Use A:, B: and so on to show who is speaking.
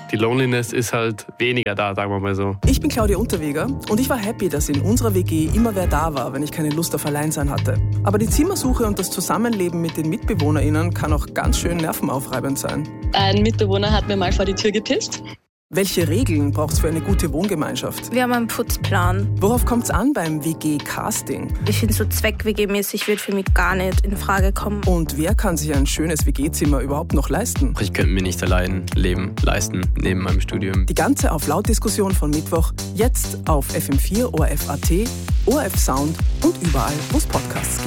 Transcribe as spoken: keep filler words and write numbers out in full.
A: Die Loneliness ist halt weniger da, sagen wir mal so.
B: Ich bin Claudia Unterweger und ich war happy, dass in unserer W G immer wer da war, wenn ich keine Lust auf Alleinsein hatte. Aber die Zimmersuche und das Zusammenleben mit den MitbewohnerInnen kann auch ganz schön nervenaufreibend sein.
C: Ein Mitbewohner hat mir mal vor die Tür gepisst.
B: Welche Regeln braucht es für eine gute Wohngemeinschaft?
D: Wir haben einen Putzplan.
B: Worauf kommt es an beim W G-Casting?
D: Ich finde, so Zweck-W G-mäßig wird für mich gar nicht in Frage kommen.
B: Und wer kann sich ein schönes W G-Zimmer überhaupt noch leisten?
E: Ich könnte mir nicht allein leben leisten neben meinem Studium.
B: Die ganze Auf-Laut-Diskussion von Mittwoch jetzt auf F M vier, O R F Punkt A T, O R F Sound und überall, wo es Podcasts gibt.